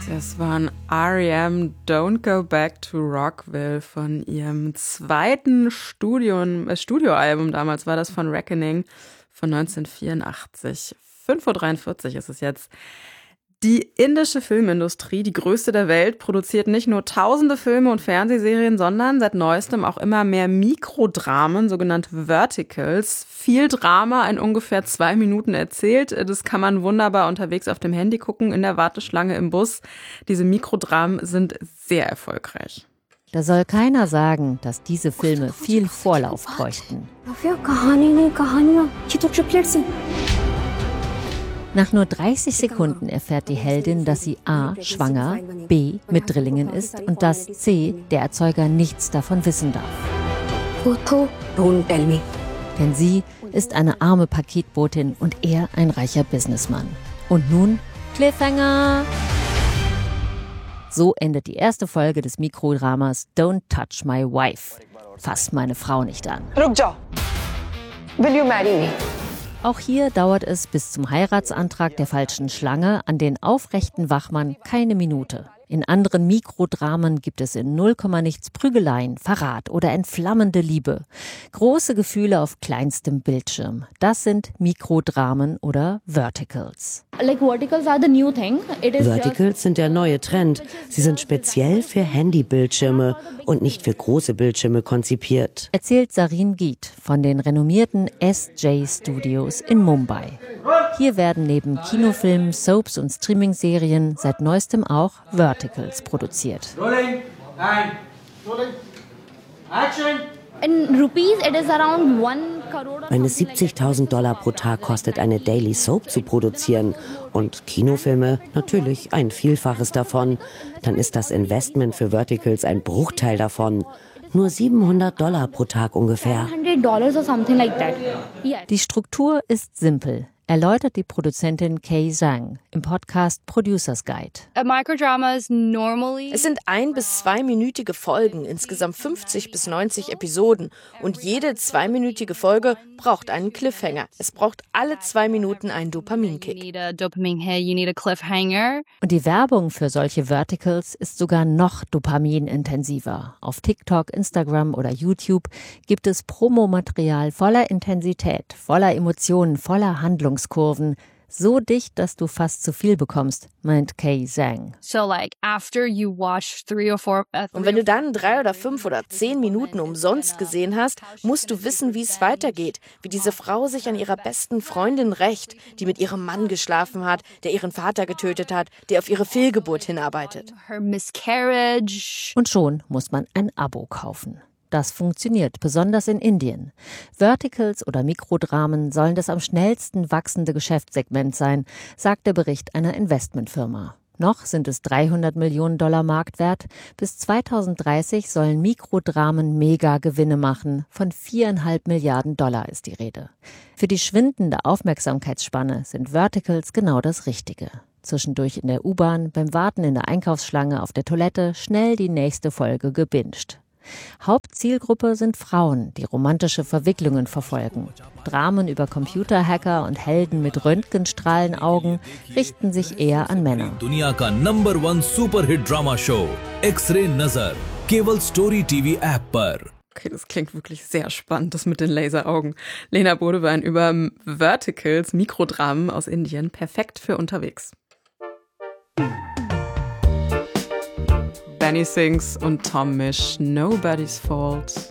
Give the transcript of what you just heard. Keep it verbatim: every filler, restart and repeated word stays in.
Das waren R E M, Don't Go Back to Rockville von ihrem zweiten Studio, äh, Studioalbum, damals war das von Reckoning von neunzehnhundertvierundachtzig. fünf Uhr dreiundvierzig ist es jetzt. Die indische Filmindustrie, die größte der Welt, produziert nicht nur tausende Filme und Fernsehserien, sondern seit neuestem auch immer mehr Mikrodramen, sogenannte Verticals. Viel Drama in ungefähr zwei Minuten erzählt. Das kann man wunderbar unterwegs auf dem Handy gucken, in der Warteschlange im Bus. Diese Mikrodramen sind sehr erfolgreich. Da soll keiner sagen, dass diese Filme viel Vorlauf bräuchten. Nach nur dreißig Sekunden erfährt die Heldin, dass sie a. schwanger, b. mit Drillingen ist und dass c. der Erzeuger nichts davon wissen darf. Denn sie ist eine arme Paketbotin und er ein reicher Businessmann. Und nun Cliffhanger! So endet die erste Folge des Mikrodramas Don't Touch My Wife. Fass meine Frau nicht an. Ruk jao. Will you marry me? Auch hier dauert es bis zum Heiratsantrag der falschen Schlange an den aufrechten Wachmann keine Minute. In anderen Mikrodramen gibt es in null Komma nichts Prügeleien, Verrat oder entflammende Liebe. Große Gefühle auf kleinstem Bildschirm. Das sind Mikrodramen oder Verticals. Verticals sind der neue Trend. Sie sind speziell für Handybildschirme und nicht für große Bildschirme konzipiert. Erzählt Sarin Geet von den renommierten S J Studios in Mumbai. Hier werden neben Kinofilmen, Soaps und Streaming-Serien seit neuestem auch Verticals produziert. Rolling and rolling. Action. In rupees it is around one crore. Wenn es siebzigtausend Dollar pro Tag kostet, eine Daily Soap zu produzieren und Kinofilme natürlich ein Vielfaches davon, dann ist das Investment für Verticals ein Bruchteil davon. Nur siebenhundert Dollar pro Tag ungefähr. Die Struktur ist simpel, erläutert die Produzentin Kay Zhang im Podcast Producers Guide. Es sind ein- bis zweiminütige Folgen, insgesamt fünfzig bis neunzig Episoden. Und jede zweiminütige Folge braucht einen Cliffhanger. Es braucht alle zwei Minuten einen Dopaminkick. Und die Werbung für solche Verticals ist sogar noch dopaminintensiver. Auf TikTok, Instagram oder YouTube gibt es Promomaterial voller Intensität, voller Emotionen, voller Handlungskurven. So dicht, dass du fast zu viel bekommst, meint Kay Zhang. So like after you watch three or four, uh, Und wenn du dann drei oder fünf oder zehn Minuten umsonst gesehen hast, musst du wissen, wie es weitergeht. Wie diese Frau sich an ihrer besten Freundin rächt, die mit ihrem Mann geschlafen hat, der ihren Vater getötet hat, der auf ihre Fehlgeburt hinarbeitet. Her miscarriage. Und schon muss man ein Abo kaufen. Das funktioniert, besonders in Indien. Verticals oder Mikrodramen sollen das am schnellsten wachsende Geschäftssegment sein, sagt der Bericht einer Investmentfirma. Noch sind es dreihundert Millionen Dollar Marktwert. Bis zweitausenddreißig sollen Mikrodramen Mega-Gewinne machen. Von viereinhalb Milliarden Dollar ist die Rede. Für die schwindende Aufmerksamkeitsspanne sind Verticals genau das Richtige. Zwischendurch in der U-Bahn, beim Warten in der Einkaufsschlange, auf der Toilette, schnell die nächste Folge gebinged. Hauptzielgruppe sind Frauen, die romantische Verwicklungen verfolgen. Dramen über Computerhacker und Helden mit Röntgenstrahlenaugen richten sich eher an Männer. दुनिया का number one superhit drama show x-ray नजर केवल story TV app पर. Okay, das klingt wirklich sehr spannend, das mit den Laseraugen. Lena Bodewein über Verticals, Mikrodramen aus Indien, perfekt für unterwegs. Benny Sings und Tom Misch, Nobody's Fault.